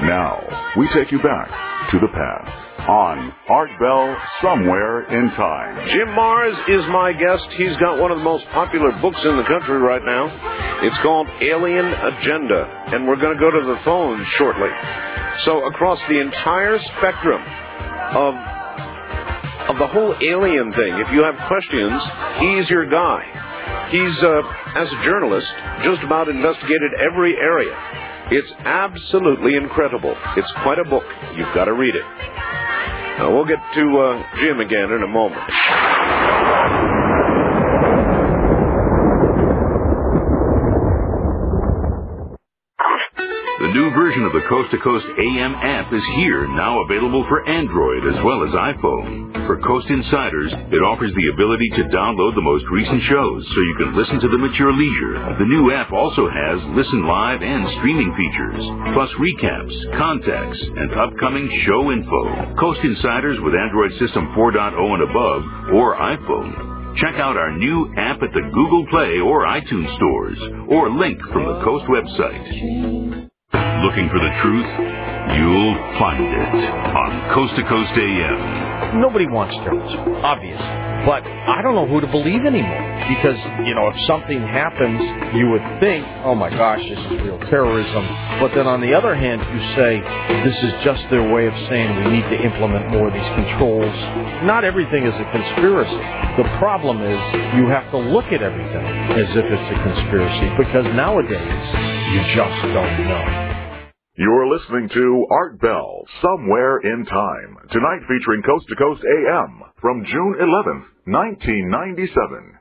Now, we take you back to the past on Art Bell Somewhere in Time. Jim Mars is my guest. He's got one of the most popular books in the country right now. It's called Alien Agenda, and we're going to go to the phones shortly. So across the entire spectrum of the whole alien thing, if you have questions, he's your guy. He's, as a journalist, just about investigated every area. It's absolutely incredible. It's quite a book. You've got to read it. We'll get to Jim again in a moment. The new version of the Coast to Coast AM app is here, now available for Android as well as iPhone. For Coast Insiders, it offers the ability to download the most recent shows so you can listen to them at your leisure. The new app also has listen live and streaming features, plus recaps, contacts, and upcoming show info. Coast Insiders with Android System 4.0 and above, or iPhone. Check out our new app at the Google Play or iTunes stores, or link from the Coast website. Looking for the truth? You'll find it on Coast to Coast AM. Nobody wants terrorism, obviously. But I don't know who to believe anymore. Because, if something happens, you would think, oh my gosh, this is real terrorism. But then on the other hand, you say, this is just their way of saying we need to implement more of these controls. Not everything is a conspiracy. The problem is you have to look at everything as if it's a conspiracy. Because nowadays, you just don't know. You're listening to Art Bell, Somewhere in Time. Tonight featuring Coast to Coast AM from June 11th, 1997.